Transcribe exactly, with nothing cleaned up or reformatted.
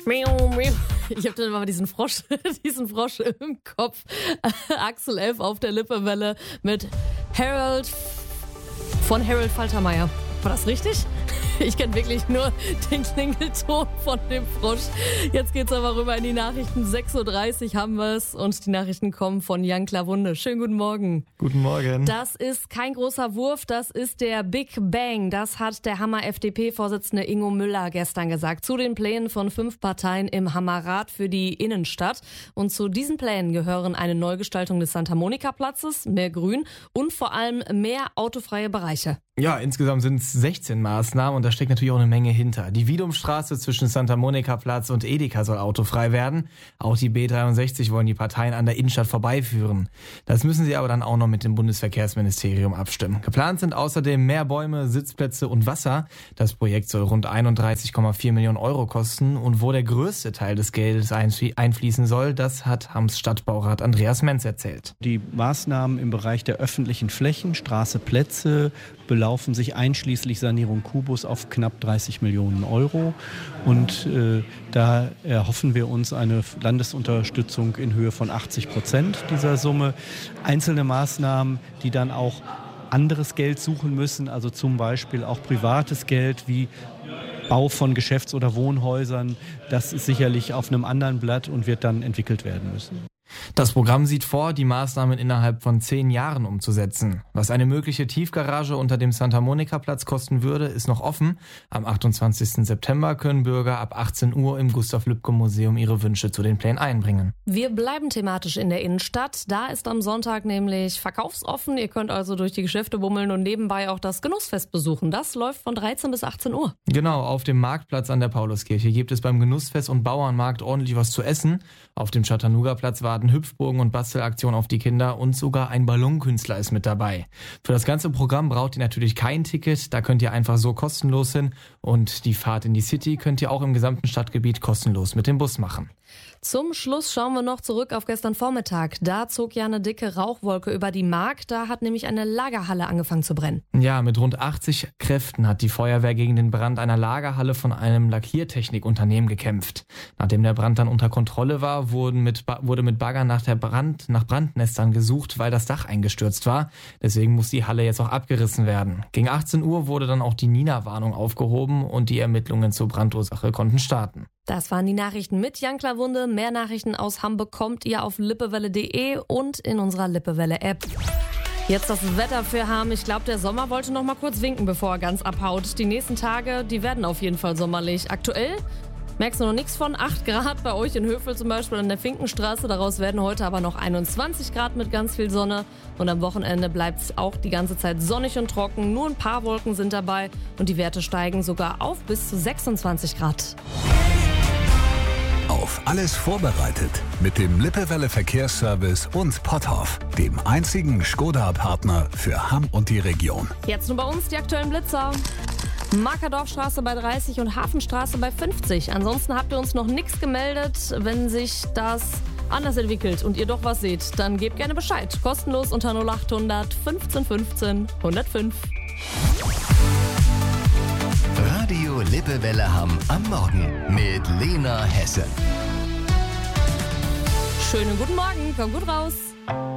Ich habe dann immer diesen Frosch, diesen Frosch im Kopf. Axel F. auf der Lippewelle mit Harold von Harold Faltermeier. War das richtig? Ich kenne wirklich nur den Klingelton von dem Frosch. Jetzt geht's aber rüber in die Nachrichten. sechs Uhr dreißig haben wir es und die Nachrichten kommen von Jan Klawunde. Schönen guten Morgen. Guten Morgen. Das ist kein großer Wurf, das ist der Big Bang. Das hat der Hammer-F D P-Vorsitzende Ingo Müller gestern gesagt zu den Plänen von fünf Parteien im Hammerrat für die Innenstadt. Und zu diesen Plänen gehören eine Neugestaltung des Santa-Monica-Platzes, mehr Grün und vor allem mehr autofreie Bereiche. Ja, insgesamt sind es sechzehn Maßnahmen und da steckt natürlich auch eine Menge hinter. Die Wiedumstraße zwischen Santa-Monica-Platz und Edeka soll autofrei werden. Auch die B dreiundsechzig wollen die Parteien an der Innenstadt vorbeiführen. Das müssen sie aber dann auch noch mit dem Bundesverkehrsministerium abstimmen. Geplant sind außerdem mehr Bäume, Sitzplätze und Wasser. Das Projekt soll rund einunddreißig Komma vier Millionen Euro kosten. Und wo der größte Teil des Geldes einfließen soll, das hat Hams Stadtbaurat Andreas Menz erzählt. Die Maßnahmen im Bereich der öffentlichen Flächen, Straße, Plätze, belaufen sich einschließlich Sanierung Kubus auf knapp dreißig Millionen Euro. Und äh, da erhoffen wir uns eine Landesunterstützung in Höhe von achtzig Prozent dieser Summe. Einzelne Maßnahmen, die dann auch anderes Geld suchen müssen, also zum Beispiel auch privates Geld wie Bau von Geschäfts- oder Wohnhäusern, das ist sicherlich auf einem anderen Blatt und wird dann entwickelt werden müssen. Das Programm sieht vor, die Maßnahmen innerhalb von zehn Jahren umzusetzen. Was eine mögliche Tiefgarage unter dem Santa-Monica-Platz kosten würde, ist noch offen. Am achtundzwanzigsten September können Bürger ab achtzehn Uhr im Gustav-Lübcke-Museum ihre Wünsche zu den Plänen einbringen. Wir bleiben thematisch in der Innenstadt. Da ist am Sonntag nämlich verkaufsoffen. Ihr könnt also durch die Geschäfte bummeln und nebenbei auch das Genussfest besuchen. Das läuft von dreizehn bis achtzehn Uhr. Genau, auf dem Marktplatz an der Pauluskirche gibt es beim Genussfest und Bauernmarkt ordentlich was zu essen. Auf dem Chattanooga-Platz warten Hüpfbogen und Bastelaktion auf die Kinder und sogar ein Ballonkünstler ist mit dabei. Für das ganze Programm braucht ihr natürlich kein Ticket, da könnt ihr einfach so kostenlos hin und die Fahrt in die City könnt ihr auch im gesamten Stadtgebiet kostenlos mit dem Bus machen. Zum Schluss schauen wir noch zurück auf gestern Vormittag. Da zog ja eine dicke Rauchwolke über die Mark. Da hat nämlich eine Lagerhalle angefangen zu brennen. Ja, mit rund achtzig Kräften hat die Feuerwehr gegen den Brand einer Lagerhalle von einem Lackiertechnikunternehmen gekämpft. Nachdem der Brand dann unter Kontrolle war, wurden mit, wurde mit Bagger nach, der Brand, nach Brandnestern gesucht, weil das Dach eingestürzt war. Deswegen muss die Halle jetzt auch abgerissen werden. Gegen achtzehn Uhr wurde dann auch die Nina-Warnung aufgehoben und die Ermittlungen zur Brandursache konnten starten. Das waren die Nachrichten mit Jan Klawunde. Mehr Nachrichten aus Hamm bekommt ihr auf lippewelle punkt de und in unserer Lippewelle-App. Jetzt das Wetter für Hamm. Ich glaube, der Sommer wollte noch mal kurz winken, bevor er ganz abhaut. Die nächsten Tage, die werden auf jeden Fall sommerlich. Aktuell merkst du noch nichts von acht Grad bei euch in Hövel zum Beispiel an der Finkenstraße. Daraus werden heute aber noch einundzwanzig Grad mit ganz viel Sonne. Und am Wochenende bleibt es auch die ganze Zeit sonnig und trocken. Nur ein paar Wolken sind dabei und die Werte steigen sogar auf bis zu sechsundzwanzig Grad. Auf alles vorbereitet mit dem Lippewelle Verkehrsservice und Potthoff, dem einzigen Skoda-Partner für Hamm und die Region. Jetzt nur bei uns die aktuellen Blitzer. Markerdorfstraße bei dreißig und Hafenstraße bei fünfzig. Ansonsten habt ihr uns noch nichts gemeldet. Wenn sich das anders entwickelt und ihr doch was seht, dann gebt gerne Bescheid. Kostenlos unter null acht hundert fünfzehn fünfzehn hundertfünf. Radio Lippewelle Hamm am Morgen mit Lena Hesse. Schönen guten Morgen, komm gut raus.